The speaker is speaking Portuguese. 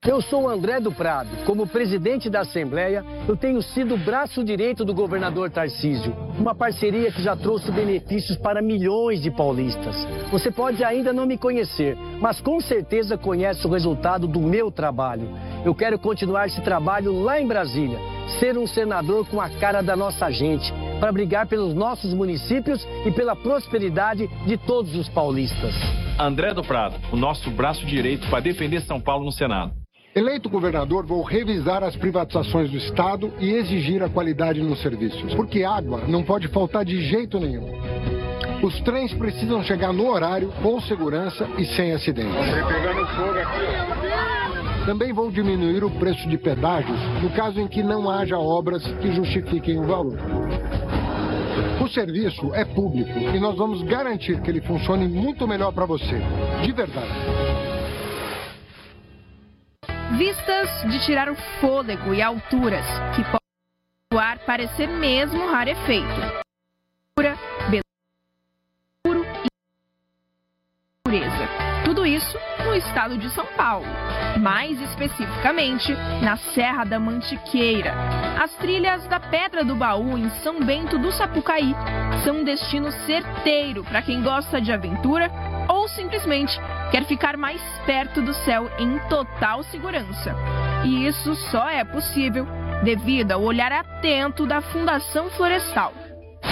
Eu sou o André do Prado. Como presidente da Assembleia, eu tenho sido o braço direito do governador Tarcísio. Uma parceria que já trouxe benefícios para milhões de paulistas. Você pode ainda não me conhecer, mas com certeza conhece o resultado do meu trabalho. Eu quero continuar esse trabalho lá em Brasília. Ser um senador com a cara da nossa gente, para brigar pelos nossos municípios e pela prosperidade de todos os paulistas. André do Prado, o nosso braço direito para defender São Paulo no Senado. Eleito governador, vou revisar as privatizações do Estado e exigir a qualidade nos serviços. Porque água não pode faltar de jeito nenhum. Os trens precisam chegar no horário, com segurança e sem acidentes. Pegando fogo aqui. Também vou diminuir o preço de pedágios no caso em que não haja obras que justifiquem o valor. O serviço é público e nós vamos garantir que ele funcione muito melhor para você. De verdade. Vistas de tirar o fôlego e alturas, que podem o ar parecer mesmo rarefeito. Beleza e pureza. Tudo isso no estado de São Paulo. Mais especificamente, na Serra da Mantiqueira. As trilhas da Pedra do Baú, em São Bento do Sapucaí, são um destino certeiro para quem gosta de aventura ou simplesmente quer ficar mais perto do céu em total segurança. E isso só é possível devido ao olhar atento da Fundação Florestal.